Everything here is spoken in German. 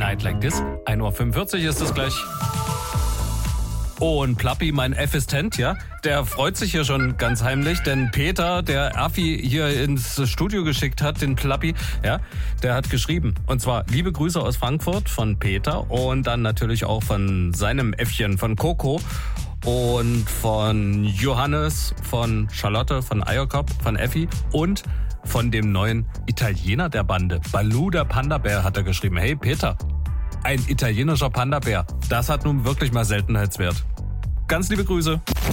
Night Like This. 1:45 Uhr ist es gleich. Und Plappi, mein Assistent, ja, der freut sich hier schon ganz heimlich, denn Peter, der Affi hier ins Studio geschickt hat, den Plappi, ja, der hat geschrieben. Und zwar liebe Grüße aus Frankfurt von Peter und dann natürlich auch von seinem Äffchen, von Coco und von Johannes, von Charlotte, von Eierkopf, von Effi und von dem neuen Italiener der Bande. Baloo, der Panda-Bär, hat er geschrieben. Hey Peter, ein italienischer Panda-Bär, das hat nun wirklich mal Seltenheitswert. Ganz liebe Grüße.